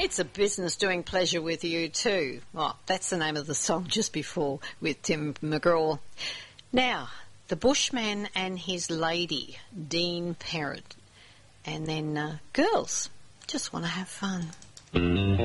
It's a business doing pleasure with you too. Well, that's the name of the song just before with Tim McGraw. Now, The Bushman and His Lady, Dean Parrott. And then Girls Just Want to Have Fun.